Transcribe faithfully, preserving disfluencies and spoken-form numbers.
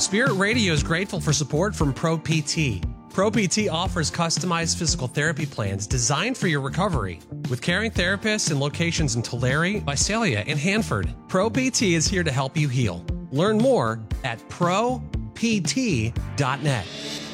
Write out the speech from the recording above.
Spirit Radio is grateful for support from Pro P T. Pro P T offers customized physical therapy plans designed for your recovery. With caring therapists in locations in Tulare, Visalia, and Hanford, Pro P T is here to help you heal. Learn more at pro p t dot net.